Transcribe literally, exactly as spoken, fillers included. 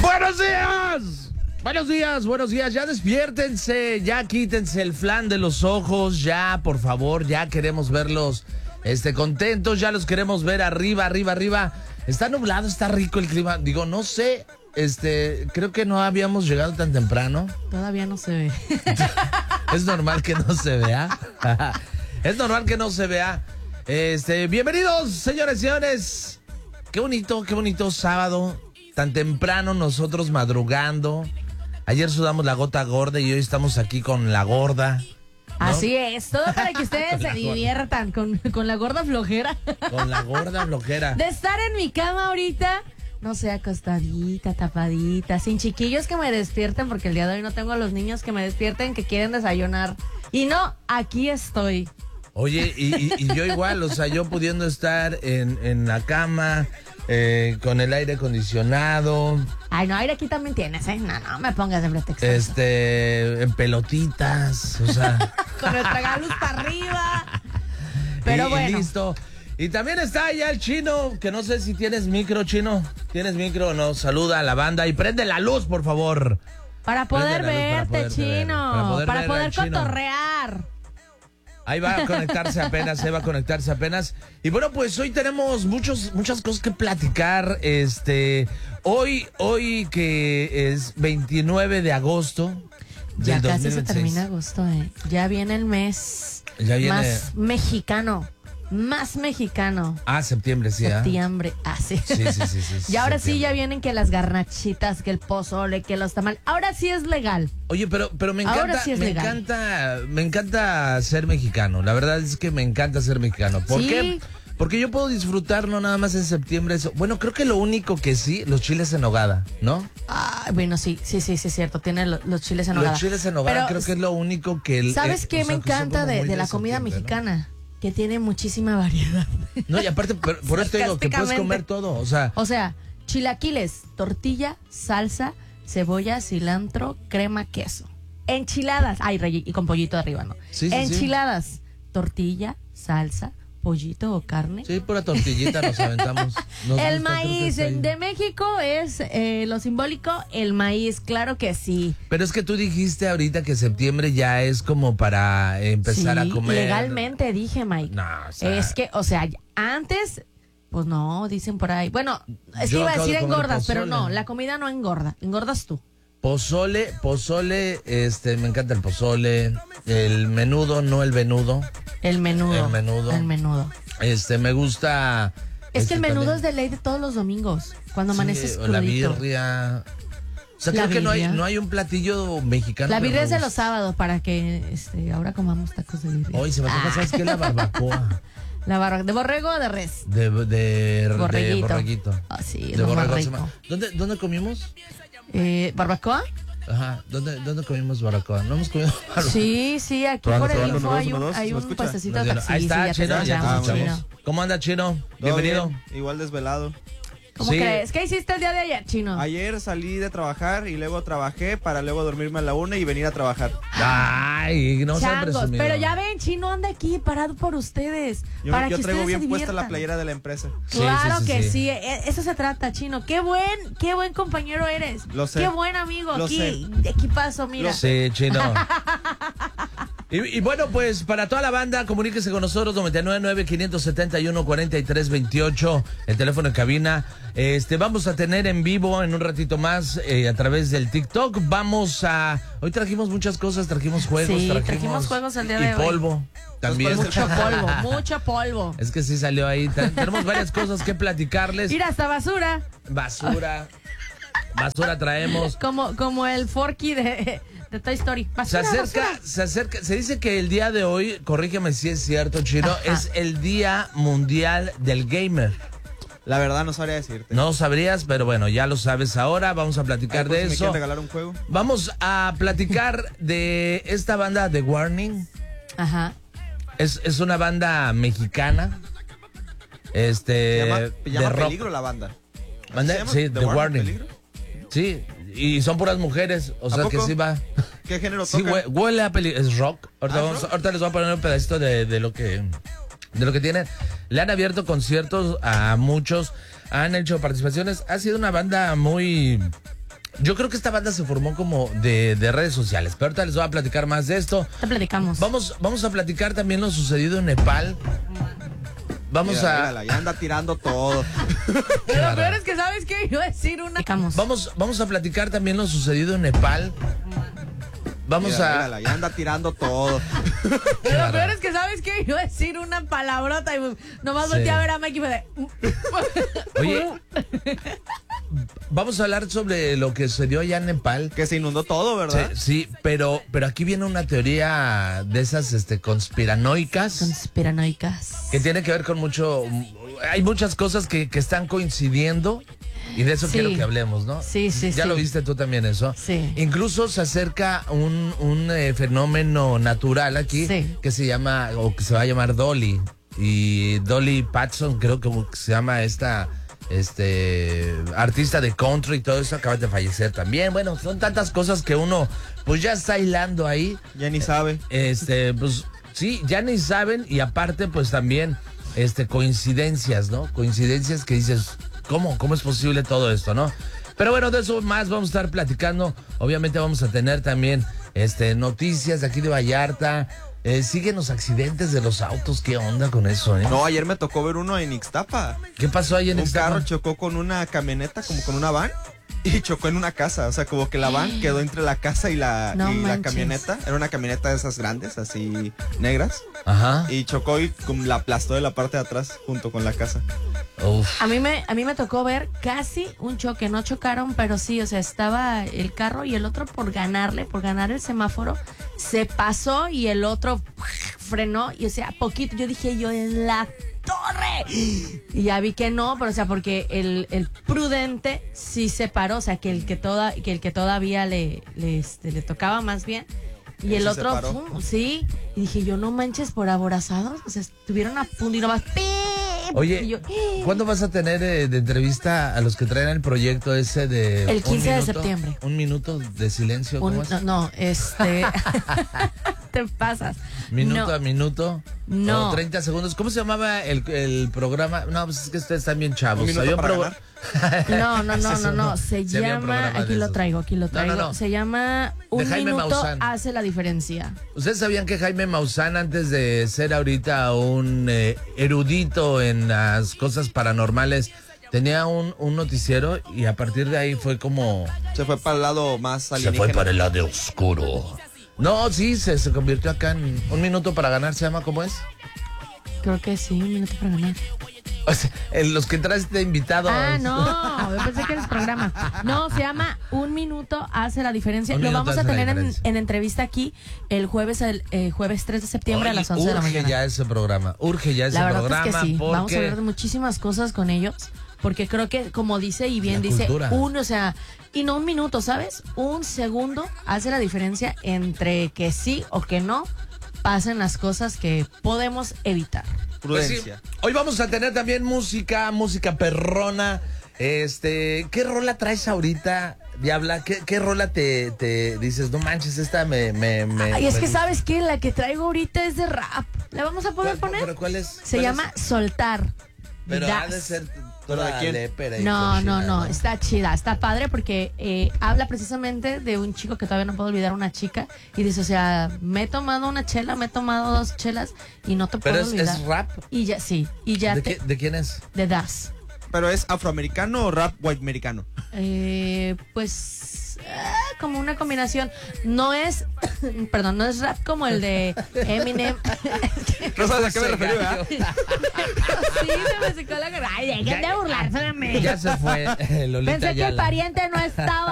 Buenos días. Buenos días, buenos días. Ya despiértense, ya quítense el flan de los ojos, ya, por favor, ya queremos verlos este, contentos, ya los queremos ver arriba, arriba, arriba. Está nublado, está rico el clima. Digo, no sé, este, creo que no habíamos llegado tan temprano. Todavía no se ve. Es normal que no se vea. Es normal que no se vea. Este, bienvenidos, señores y señores. Qué bonito, qué bonito sábado. Tan temprano nosotros madrugando. Ayer sudamos la gota gorda y hoy estamos aquí con la gorda, ¿no? Así es, todo para que ustedes se diviertan con, con la gorda flojera. Con la gorda flojera. De estar en mi cama ahorita, no sé, acostadita, tapadita, sin chiquillos que me despierten, porque el día de hoy no tengo a los niños que me despierten, que quieren desayunar. Y no, aquí estoy. Oye, y, y, y yo igual, o sea, yo pudiendo estar en, en la cama, eh, con el aire acondicionado. Ay, no, aire aquí también tienes, ¿eh? No, no me pongas de pretexto. Este, en pelotitas, o sea. Con el tragaluz para arriba. Pero y, bueno. Y listo. Y también está allá el Chino, que no sé si tienes micro, Chino. ¿Tienes micro o no? Saluda a la banda y prende la luz, por favor. Para poder verte, para Chino. ver, para poder, para ver poder al Chino. cotorrear. Ahí va a conectarse apenas, ahí va a conectarse apenas. Y bueno, pues hoy tenemos muchos, muchas cosas que platicar. Este, hoy, hoy que es veintinueve de agosto del Ya casi dos mil veintiséis. se termina agosto, eh. Ya viene el mes Ya viene. más mexicano. Más mexicano. Ah, septiembre, sí. ¿Ah? Septiembre, ah, sí. Sí, sí, sí, sí. Y ahora sí septiembre. ya vienen que las garnachitas, que el pozole, que los tamales. Ahora sí es legal. Oye, pero, pero me encanta, Ahora sí es me legal. encanta, me encanta ser mexicano. La verdad es que me encanta ser mexicano. ¿Por Sí. qué? Porque yo puedo disfrutar no nada más en septiembre eso. Bueno, creo que lo único que sí, los chiles en nogada, ¿no? Ah, bueno, sí, sí, sí, sí, es cierto. Tiene lo- los chiles en nogada. Los chiles en nogada Pero, creo que es lo único que... El, ¿sabes eh, qué o sea, me que son encanta como de, muy de la comida septiembre, ¿no? mexicana? Que tiene muchísima variedad. No, y aparte, por, por eso te digo que puedes comer todo, o sea... O sea, chilaquiles, tortilla, salsa, cebolla, cilantro, crema, queso. Enchiladas. Ay, rey, y con pollito arriba, ¿no? Sí, sí, Enchiladas, tortilla, salsa, pollito o carne. Sí, pura tortillita nos aventamos. Nos el gusta, creo que maíz está ahí. de México es eh, lo simbólico, el maíz, claro que sí. Pero es que tú dijiste ahorita que septiembre ya es como para empezar Sí, a comer. legalmente dije, Mike. No, o sea, Es que, o sea, antes, pues no, dicen por ahí. Bueno, es que Yo iba a acabo decir de comer engordas, pero pozole. no, la comida no engorda, engordas tú. Pozole, pozole, este, me encanta el pozole, el menudo, no el venudo, El menudo. El menudo. El menudo. este, me gusta. Es este, que el menudo también- es de ley de todos los domingos, cuando sí, amaneces o la crudito. birria. O sea, La creo que no hay, birria. no hay un platillo mexicano. La que birria me es de guste. los sábados para que este, ahora comamos tacos de birria. Hoy se me antoja, Ah, ¿sabes qué? La barbacoa. la barra, ¿de borrego o de res? De, de, de Borreguito. borreguito. Ah, sí, es De lo más borrego. se rico. llama. ¿Dónde, ¿Dónde comimos? Eh, ¿Barbacoa? Ajá, ¿dónde, ¿dónde comimos barbacoa? No hemos comido barbacoa. Sí, sí, aquí Probando, por el probando, info uno, hay dos, un, uno, dos, hay ¿se me un escucha? puestecito Nos de dieron- taxi. Ahí Sí, está, ya te Chino, ya te escuchamos, escuchamos. Chino. ¿Cómo anda, Chino? ¿Todo Bienvenido. bien? Igual desvelado. ¿Cómo Sí. crees? ¿Qué hiciste el día de ayer, Chino? Ayer salí de trabajar y luego trabajé para luego dormirme a la una y venir a trabajar. Ay, no sean Changos, presumidos. pero ya ven, Chino anda aquí parado por ustedes. Yo, para yo que traigo ustedes bien se puesta la diviertan. playera de la empresa. Sí, Claro sí, sí, que sí. sí. e- eso se trata, Chino. Qué buen, qué buen compañero eres. Lo sé. Qué buen amigo. Lo Aquí, sé. de aquí paso, mira. Sí, Chino. Y, y bueno, pues para toda la banda, comuníquese con nosotros, noventa y nueve nueve, quinientos setenta y uno, cuarenta y tres veintiocho, el teléfono en cabina. Este, vamos a tener en vivo en un ratito más eh, a través del TikTok. Vamos a... Hoy trajimos muchas cosas, trajimos juegos, Sí, trajimos... trajimos juegos el día y de hoy. polvo también. ¿cuál es el Mucho polvo, mucho polvo. Es que sí salió ahí. Ten- Tenemos varias cosas que platicarles. Mira, hasta basura. Basura. Basura traemos. Como, como el Forky de, de Toy Story. Se Basura, acerca, basura. se acerca, se dice que el día de hoy, corrígeme si es cierto, Chino, Ajá. es el Día Mundial del Gamer. La verdad no sabría decirte. No sabrías, pero bueno, ya lo sabes ahora, vamos a Ay, platicar por de si me eso. quieren regalar un juego. Vamos a platicar de esta banda The Warning. Ajá. Es, es una banda mexicana. Este. Se llama, se de llama rock. Peligro la banda. ¿Mande? ¿Se llama? Sí, The Warning. Peligro? Sí, y son puras mujeres, o ¿A sea que poco? sí va. ¿Qué género Sí, toca? hue- huele a peligro. Es rock. Ahorita, ¿Ah, vamos- rock? ahorita les voy a poner un pedacito de, de lo que de lo que tienen. Le han abierto conciertos a muchos, han hecho participaciones. Ha sido una banda muy Yo creo que esta banda se formó como de, de redes sociales, pero ahorita les voy a platicar más de esto. Te platicamos. Vamos, vamos a platicar también lo sucedido en Nepal. Vamos Mira, a... mírala, ya anda tirando todo. Pero lo peor es que, ¿sabes qué? Iba a decir una... Vamos, vamos a platicar también lo sucedido en Nepal. Vamos Mira, a... mírala, ya anda tirando todo. Pero lo peor es que, ¿sabes qué? Iba a decir una palabrota y nomás Sí. volteé a ver a Mike y me de... Oye, vamos a hablar sobre lo que sucedió allá en Nepal. Que se inundó todo, ¿verdad? Sí, sí, pero, pero aquí viene una teoría de esas este, conspiranoicas. Conspiranoicas. Que tiene que ver con mucho... Hay muchas cosas que, que están coincidiendo y de eso Sí. quiero que hablemos, ¿no? Sí, sí, Ya sí. lo viste tú también eso. Sí. Incluso se acerca un, un eh, fenómeno natural aquí Sí. que se llama, o que se va a llamar Dolly. Y Dolly Parton, creo que se llama esta... este artista de country y todo eso, acaba de fallecer también. Bueno, son tantas cosas que uno pues ya está hilando ahí. Ya ni sabe. Este, pues sí, ya ni saben y aparte pues también este coincidencias, ¿no? Coincidencias que dices, ¿cómo? ¿Cómo es posible todo esto, no? Pero bueno, de eso más vamos a estar platicando. Obviamente vamos a tener también este noticias de aquí de Vallarta. Eh, siguen los accidentes de los autos, ¿qué onda con eso, eh? No, ayer me tocó ver uno en Ixtapa. ¿Qué pasó ahí en Un Ixtapa? carro chocó con una camioneta, como con una van, y chocó en una casa. O sea, como que la van quedó entre la casa y la, No y la manches. camioneta. Era una camioneta de esas grandes, así negras. Ajá. Y chocó y como la aplastó de la parte de atrás junto con la casa. Uf. A mí me a mí me tocó ver casi un choque, no chocaron, pero sí, o sea, estaba el carro y el otro por ganarle, por ganar el semáforo, se pasó y el otro frenó y o sea, poquito, yo dije yo en la torre. Y ya vi que no, pero o sea, porque el, el prudente sí se paró, o sea, que el que toda que el que todavía le le, este, le tocaba más bien. Y el Sí se otro, paró. pum, sí, y dije yo, no manches, por aborazados, o sea, estuvieron a punto y nomás, ¡pi! Oye, Y yo, ¿cuándo vas a tener eh, de entrevista a los que traen el proyecto ese de... El un quince de minuto? septiembre. Un minuto de silencio, ¿cómo Un- es? no, no, este. Te pasas. Minuto No. a minuto. No. O treinta segundos. ¿Cómo se llamaba el, el programa? No, pues es que ustedes están bien chavos. ¿Un minuto Había un para programa- No, no, no, Ese no, es no. uno. Se Sí, había un llama. programa de Aquí lo esos. traigo, aquí lo No, no, traigo. no. Se llama Un Jaime minuto Maussan. hace la diferencia. ¿Ustedes sabían que Jaime Maussan, antes de ser ahorita un eh, erudito en las cosas paranormales, tenía un, un noticiero y a partir de ahí fue como... Se fue para el lado más Se alienígena. fue para el lado oscuro. No, sí, se, se convirtió acá en Un Minuto para Ganar, ¿se llama? ¿Cómo es? Creo que sí, un minuto para ganar. O sea, en los que traes de invitados. Ah, no, yo pensé que era el programa. No, se llama Un minuto hace la diferencia. Un Lo minuto vamos a hace la tener en, diferencia. en entrevista aquí el jueves el eh, jueves tres de septiembre Oye, a las once de la urge mañana. ya ese programa, urge ya ese La verdad programa es que sí, porque... vamos a hablar de muchísimas cosas con ellos, porque creo que, como dice y bien La dice, cultura. un, o sea, y no un minuto, ¿sabes? Un segundo hace la diferencia entre que sí o que no pasen las cosas que podemos evitar. Pues sí, Prudencia. hoy vamos a tener también música, música perrona. Este, ¿qué rola traes ahorita, Diabla? ¿Qué, qué rola te, te dices? No manches, esta me... me, me Ay, es me que gusta"? ¿sabes qué? La que traigo ahorita es de rap. ¿La vamos a poder ¿Cuál- poner? ¿Pero cuál es? Se ¿Cuál llama es? Soltar. Pero Das. ha de ser ¿Pero de toda quién? lépera y No, no, cochina, no, está chida, está padre porque eh, habla precisamente de un chico que todavía no puedo olvidar, una chica, y dice, o sea, me he tomado una chela, me he tomado dos chelas y no te ¿Pero puedo es, olvidar. es rap? Y ya, sí, y ya ¿De, te... qué- ¿De quién es? De Das. ¿Pero es afroamericano o rap white americano? Eh, pues, ah, como una combinación. No es, perdón, no es rap como el de Eminem. No sabes a qué me referí, ¿verdad? Sí, se me secó la cara. Ay, dejen de burlarse de mí. Ya se fue, Lolita Pensé que el Ayala. pariente no estaba.